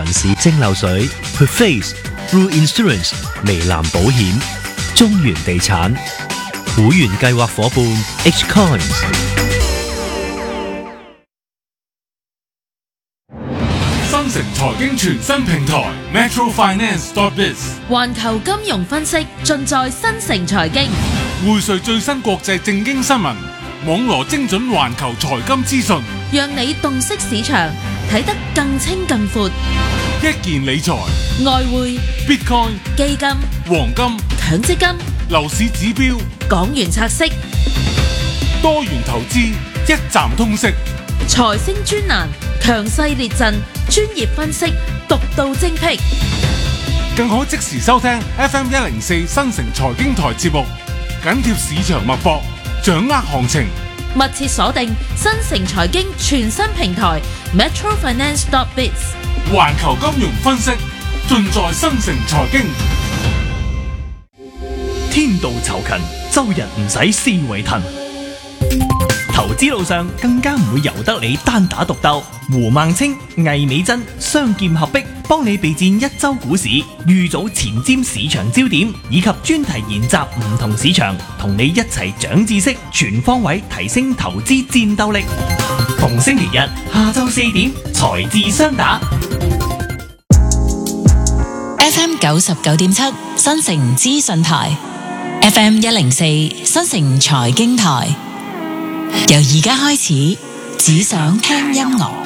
市蒸餾水 Preface Blue Insurance 微藍保險中原地產會員計劃伙伴 H-Coins。 新城財經全新平台 metrofinance.biz 環球金融分析盡在新城財經， 匯萃最新國際政經新聞，網羅精準環球財金資訊， 讓你洞悉市場，睇得更清更闊。 一件理財、 外匯、 Bitcoin、 基金、 黃金、 強積金、 樓市指標、 港元拆息、 多元投資，一站通識。 財星專欄，強勢列陣，專業分析，獨到精闢， 更可即時收聽 FM104 新城財經台節目，緊貼市場脈搏，掌握行情。 密切鎖定新城財經全新平台 metrofinance.biz， 環球金融分析盡在新城財經。 天道酬勤，周日唔使思維騰。投資路上更加唔會由得你單打獨鬥，胡孟青、魏美珍雙劍合璧，幫你備戰一周股市，預早前瞻市場焦點，以及專題研習唔同市場，同你一齊長知識，全方位提升投資戰鬥力。逢星期日下晝4點，財智雙打。 FM 99.7新城資訊台 ，FM 104新城財經台。由而家開始，只想聽音樂。